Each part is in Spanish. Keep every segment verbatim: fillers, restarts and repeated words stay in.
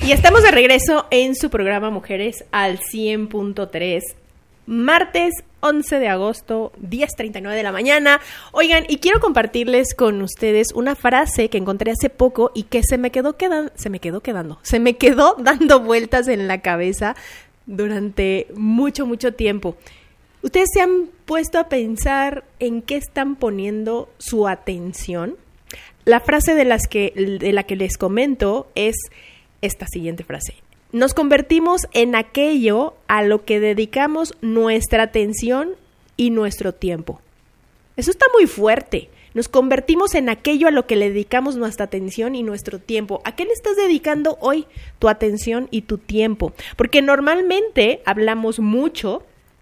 Y estamos de regreso en su programa Mujeres al cien punto tres, martes once de agosto, diez treinta y nueve de la mañana. Oigan, y quiero compartirles con ustedes una frase que encontré hace poco y que se me quedó quedando, se me quedó quedando, se me quedó dando vueltas en la cabeza durante mucho, mucho tiempo. ¿Ustedes se han puesto a pensar en qué están poniendo su atención? La frase de, las que, de la que les comento es esta siguiente frase. Nos convertimos en aquello a lo que dedicamos nuestra atención y nuestro tiempo. Eso está muy fuerte. Nos convertimos en aquello a lo que le dedicamos nuestra atención y nuestro tiempo. ¿A qué le estás dedicando hoy tu atención y tu tiempo? Porque normalmente hablamos mucho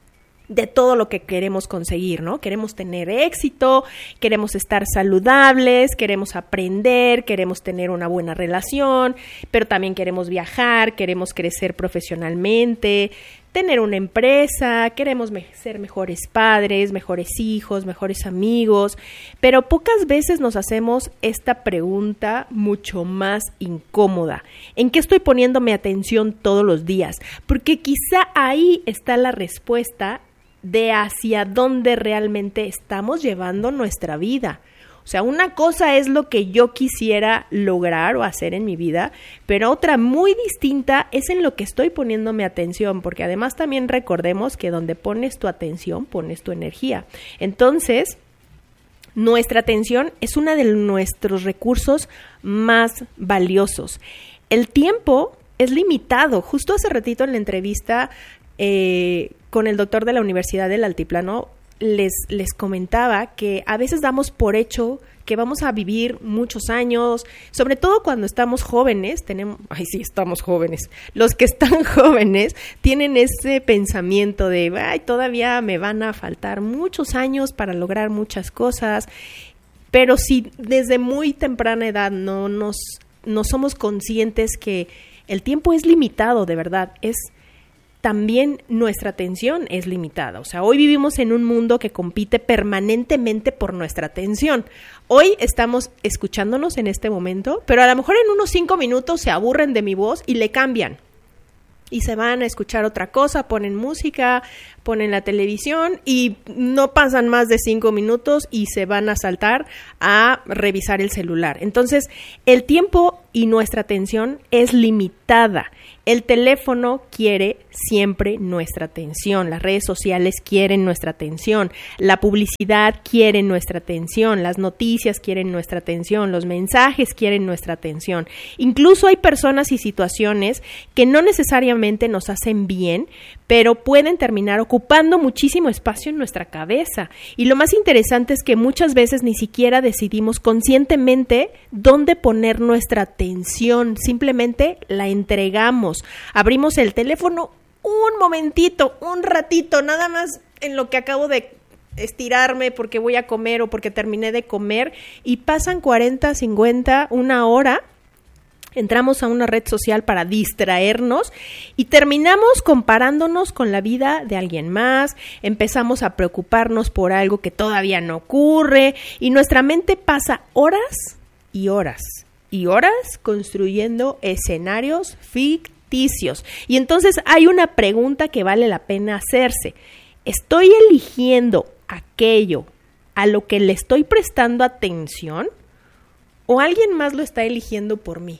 de todo lo que queremos conseguir, ¿no? Queremos tener éxito, queremos estar saludables, queremos aprender, queremos tener una buena relación, pero también queremos viajar, queremos crecer profesionalmente, tener una empresa, queremos me- ser mejores padres, mejores hijos, mejores amigos, pero pocas veces nos hacemos esta pregunta mucho más incómoda. ¿En qué estoy poniendo mi atención todos los días? Porque quizá ahí está la respuesta de hacia dónde realmente estamos llevando nuestra vida. O sea, una cosa es lo que yo quisiera lograr o hacer en mi vida, pero otra muy distinta es en lo que estoy poniendo mi atención, porque además también recordemos que donde pones tu atención, pones tu energía. Entonces, nuestra atención es uno de nuestros recursos más valiosos. El tiempo es limitado. Justo hace ratito en la entrevista eh, con el doctor de la Universidad del Altiplano, les, les comentaba que a veces damos por hecho que vamos a vivir muchos años, sobre todo cuando estamos jóvenes, tenemos, ay sí, estamos jóvenes, los que están jóvenes tienen ese pensamiento de, ay, todavía me van a faltar muchos años para lograr muchas cosas, pero si desde muy temprana edad no, nos, no somos conscientes que el tiempo es limitado, de verdad, es también nuestra atención es limitada. O sea, hoy vivimos en un mundo que compite permanentemente por nuestra atención. Hoy estamos escuchándonos en este momento, pero a lo mejor en unos cinco minutos se aburren de mi voz y le cambian. Y se van a escuchar otra cosa, ponen música, ponen la televisión y no pasan más de cinco minutos y se van a saltar a revisar el celular. Entonces, el tiempo y nuestra atención es limitada. El teléfono quiere siempre nuestra atención, las redes sociales quieren nuestra atención, la publicidad quiere nuestra atención, las noticias quieren nuestra atención, los mensajes quieren nuestra atención. Incluso hay personas y situaciones que no necesariamente nos hacen bien, pero pueden terminar ocupando muchísimo espacio en nuestra cabeza. Y lo más interesante es que muchas veces ni siquiera decidimos conscientemente dónde poner nuestra atención, simplemente la entregamos. Abrimos el teléfono un momentito, un ratito, nada más en lo que acabo de estirarme porque voy a comer o porque terminé de comer y pasan cuarenta, cincuenta, una hora. Entramos a una red social para distraernos y terminamos comparándonos con la vida de alguien más, empezamos a preocuparnos por algo que todavía no ocurre y nuestra mente pasa horas y horas y horas construyendo escenarios ficticios. Y entonces hay una pregunta que vale la pena hacerse. ¿Estoy eligiendo aquello a lo que le estoy prestando atención o alguien más lo está eligiendo por mí?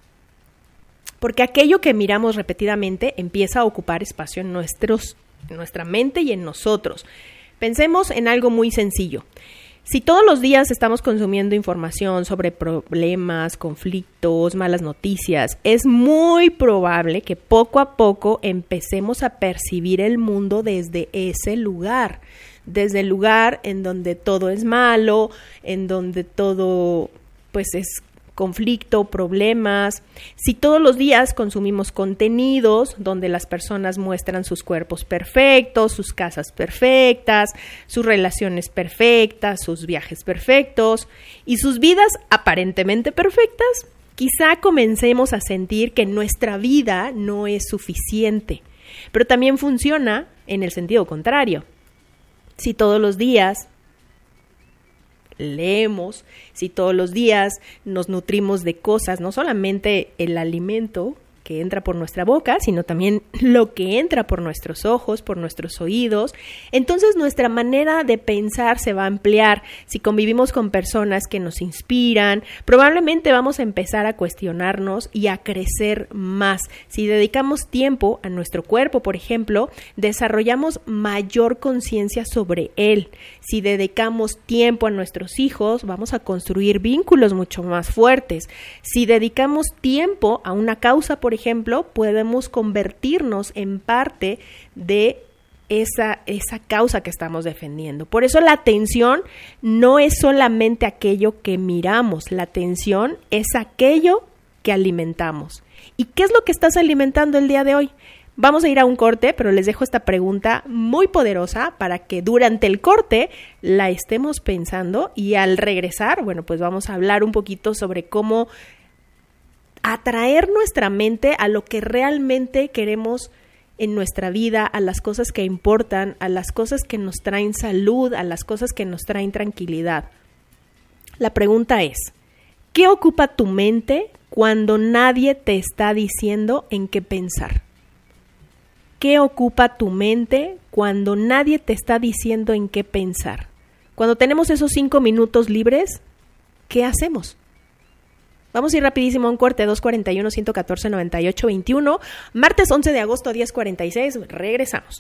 Porque aquello que miramos repetidamente empieza a ocupar espacio en, nuestros, en nuestra mente y en nosotros. Pensemos en algo muy sencillo. Si todos los días estamos consumiendo información sobre problemas, conflictos, malas noticias, es muy probable que poco a poco empecemos a percibir el mundo desde ese lugar, desde el lugar en donde todo es malo, en donde todo pues es conflicto, problemas. Si todos los días consumimos contenidos donde las personas muestran sus cuerpos perfectos, sus casas perfectas, sus relaciones perfectas, sus viajes perfectos y sus vidas aparentemente perfectas, quizá comencemos a sentir que nuestra vida no es suficiente. Pero también funciona en el sentido contrario. Si todos los días leemos, si todos los días nos nutrimos de cosas, no solamente el alimento que entra por nuestra boca, sino también lo que entra por nuestros ojos, por nuestros oídos. Entonces nuestra manera de pensar se va a ampliar. Si convivimos con personas que nos inspiran, probablemente vamos a empezar a cuestionarnos y a crecer más. Si dedicamos tiempo a nuestro cuerpo, por ejemplo, desarrollamos mayor conciencia sobre él. Si dedicamos tiempo a nuestros hijos, vamos a construir vínculos mucho más fuertes. Si dedicamos tiempo a una causa, por ejemplo, podemos convertirnos en parte de esa, esa causa que estamos defendiendo. Por eso la atención no es solamente aquello que miramos, la atención es aquello que alimentamos. ¿Y qué es lo que estás alimentando el día de hoy? Vamos a ir a un corte, pero les dejo esta pregunta muy poderosa para que durante el corte la estemos pensando y al regresar, bueno, pues vamos a hablar un poquito sobre cómo atraer nuestra mente a lo que realmente queremos en nuestra vida, a las cosas que importan, a las cosas que nos traen salud, a las cosas que nos traen tranquilidad. La pregunta es, ¿qué ocupa tu mente cuando nadie te está diciendo en qué pensar? ¿Qué ocupa tu mente cuando nadie te está diciendo en qué pensar? Cuando tenemos esos cinco minutos libres, ¿qué hacemos? Vamos a ir rapidísimo a un corte, dos cuarenta y uno, ciento catorce, noventa y ocho, veintiuno, martes once de agosto, diez cuarenta y seis, regresamos.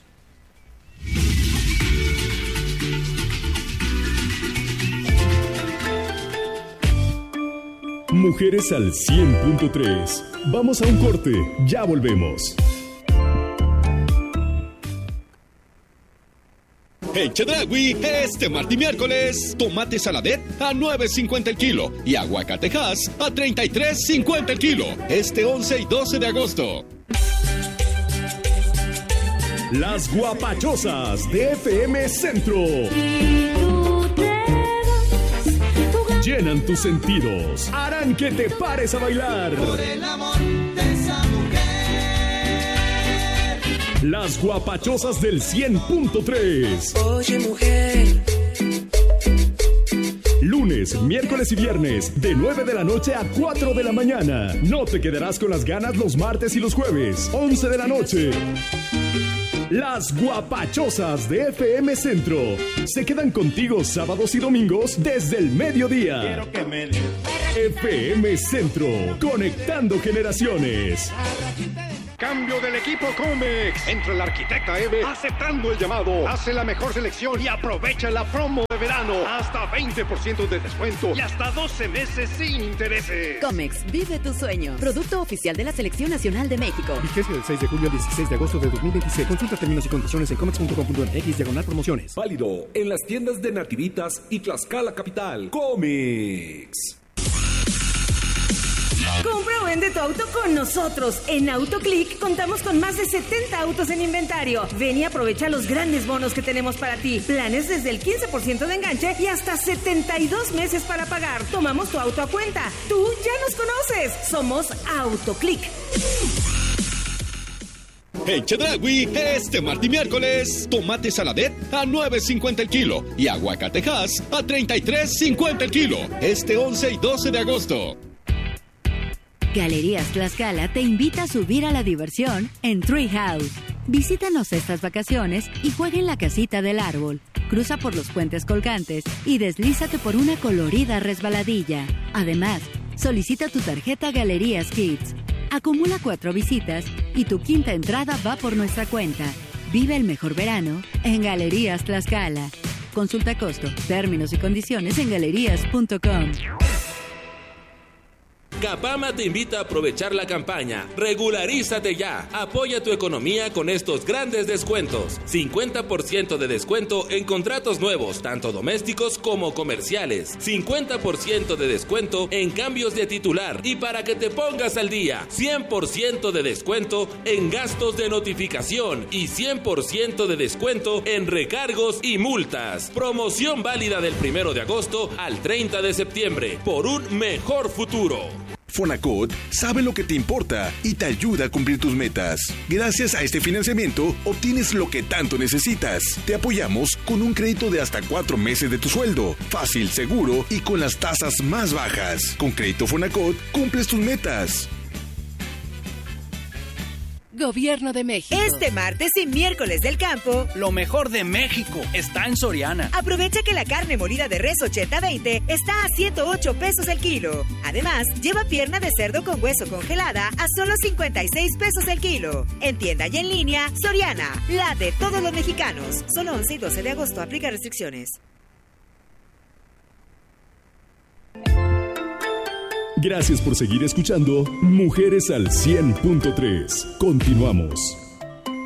Mujeres al cien punto tres. Vamos a un corte, ya volvemos. En Chedraui, este martes y miércoles, tomate saladet a nueve cincuenta el kilo y aguacatejas a treinta y tres cincuenta el kilo. Este once y doce de agosto. Las guapachosas de F M Centro llenan tus sentidos, harán que te pares a bailar. Por el amor de esa mujer. Las guapachosas del cien punto tres. Oye, mujer. Lunes, miércoles y viernes, de nueve de la noche a cuatro de la mañana. No te quedarás con las ganas los martes y los jueves, once de la noche. Las guapachosas de F M Centro se quedan contigo sábados y domingos desde el mediodía. Quiero que me... F M Centro, conectando generaciones. Cambio del equipo Comex. Entra el arquitecta Eve aceptando el llamado. Hace la mejor selección y aprovecha la promo de verano. Hasta veinte por ciento de descuento y hasta doce meses sin intereses. Comex, vive tu sueño. Producto oficial de la Selección Nacional de México. Vigencia del seis de julio al dieciséis de agosto de dos mil veintiséis. Consulta términos y condiciones en comex punto com punto m x diagonal promociones. Válido en las tiendas de Nativitas y Tlaxcala Capital. Comex. Compra o vende tu auto con nosotros. En AutoClick contamos con más de setenta autos en inventario. Ven y aprovecha los grandes bonos que tenemos para ti. Planes desde el quince por ciento de enganche y hasta setenta y dos meses para pagar. Tomamos tu auto a cuenta. Tú ya nos conoces. Somos AutoClick. En Chedraui, este martes y miércoles, tomate saladet a nueve cincuenta el kilo y aguacatejas a treinta y tres cincuenta el kilo. Este once y doce de agosto. Galerías Tlaxcala te invita a subir a la diversión en Treehouse. Visítanos estas vacaciones y juega en la casita del árbol. Cruza por los puentes colgantes y deslízate por una colorida resbaladilla. Además, solicita tu tarjeta Galerías Kids. Acumula cuatro visitas y tu quinta entrada va por nuestra cuenta. Vive el mejor verano en Galerías Tlaxcala. Consulta costo, términos y condiciones en galerías punto com. Capama te invita a aprovechar la campaña. Regularízate ya. Apoya tu economía con estos grandes descuentos. cincuenta por ciento de descuento en contratos nuevos, tanto domésticos como comerciales. cincuenta por ciento de descuento en cambios de titular. Y para que te pongas al día, cien por ciento de descuento en gastos de notificación y cien por ciento de descuento en recargos y multas. Promoción válida del primero de agosto al treinta de septiembre por un mejor futuro. Fonacot sabe lo que te importa y te ayuda a cumplir tus metas. Gracias a este financiamiento, obtienes lo que tanto necesitas. Te apoyamos con un crédito de hasta cuatro meses de tu sueldo. Fácil, seguro y con las tasas más bajas. Con Crédito Fonacot, cumples tus metas. Gobierno de México. Este martes y miércoles del campo, lo mejor de México está en Soriana. Aprovecha que la carne molida de res ochenta veinte está a ciento ocho pesos el kilo. Además, lleva pierna de cerdo con hueso congelada a solo cincuenta y seis pesos el kilo. En tienda y en línea, Soriana, la de todos los mexicanos. Solo once y doce de agosto, aplica restricciones. Gracias por seguir escuchando Mujeres al cien punto tres. Continuamos.